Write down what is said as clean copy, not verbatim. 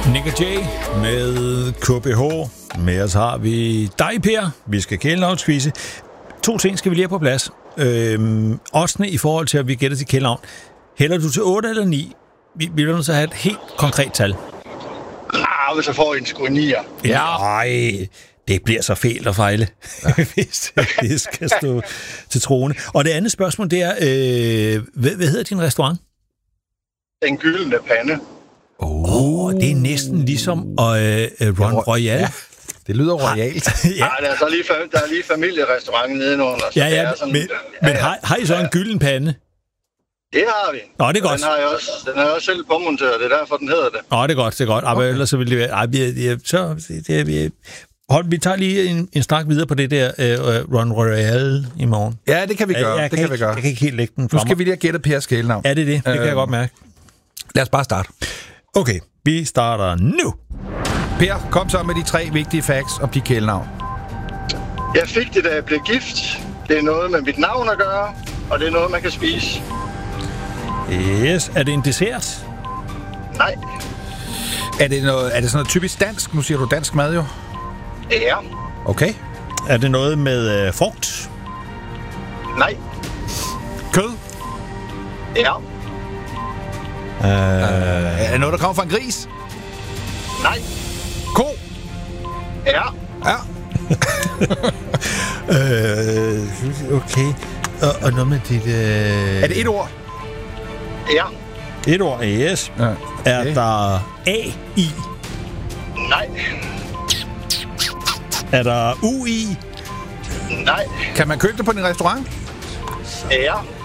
Nick og Jay med KBH. Med os har vi dig, Per. Vi skal kælenavnsquizze. 2 ting skal vi lige have på plads. Oddsene i forhold til, at vi gætter til kælenavn. Hælder du til 8 eller 9? Vi vil nødt til at have et helt konkret tal. Hvis jeg får en sgu 9'er. Ja. Ej, det bliver så fælt at fejle, hvis det skal stå til troende. Og det andet spørgsmål, det er, hvad hedder din restaurant? Den gyldne pande. Det er næsten ligesom Ron Royal. Ja, det lyder royalt. Ja, der er lige familierestaurant nedenunder. Ja, men har I så en gylden pande? Det har vi. Nå, det er godt. Den har jeg også selv påmonteret, det er derfor, den hedder det. Nå, det er godt. Okay. Men ellers så vil det være... vi tager lige en snak videre på det der Ron Royal i morgen. Ja, det kan vi gøre. Jeg kan ikke helt lægge den fra Nu skal vi lige have gættet Pers kælenavn. Ja, det er det. Det kan jeg godt mærke. Lad os bare starte. Okay, vi starter nu. Per, kom så med de 3 vigtige facts om dit kælenavn. Jeg fik det, da jeg blev gift. Det er noget med mit navn at gøre, og det er noget, man kan spise. Yes. Er det en dessert? Nej. Er det sådan noget typisk dansk? Nu siger du dansk mad jo. Ja. Okay. Er det noget med frugt? Nej. Kød? Ja. Er det noget, der kommer fra en gris? Nej. Ko? Ja. Ja. Okay. Og noget med dit... Er det 1 ord? Ja. 1 ord, yes. Ja. Okay. Er der A i? Nej. Er der U i? Nej. Kan man købe det på din restaurant? Ja.